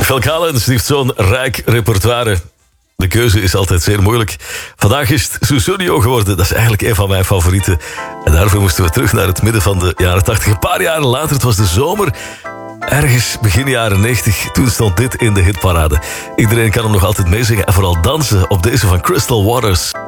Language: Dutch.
Phil Collins heeft zo'n rijk repertoire. De keuze is altijd zeer moeilijk. Vandaag is het Sussudio geworden. Dat is eigenlijk een van mijn favorieten. En daarvoor moesten we terug naar het midden van de jaren 80. Een paar jaren later, het was de zomer. Ergens begin jaren 90. Toen stond dit in de hitparade. Iedereen kan hem nog altijd meezingen. En vooral dansen op deze van Crystal Waters.